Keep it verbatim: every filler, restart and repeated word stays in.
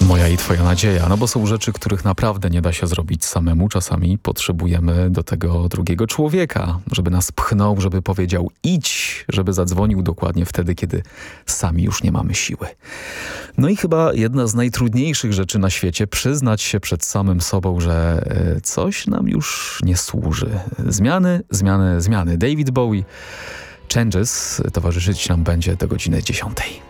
Moja i twoja nadzieja, no bo są rzeczy, których naprawdę nie da się zrobić samemu. Czasami potrzebujemy do tego drugiego człowieka, żeby nas pchnął, żeby powiedział idź, żeby zadzwonił dokładnie wtedy, kiedy sami już nie mamy siły. No i chyba jedna z najtrudniejszych rzeczy na świecie, przyznać się przed samym sobą, że coś nam już nie służy. Zmiany, zmiany, zmiany. David Bowie, Changes towarzyszyć nam będzie do godziny dziesiątej.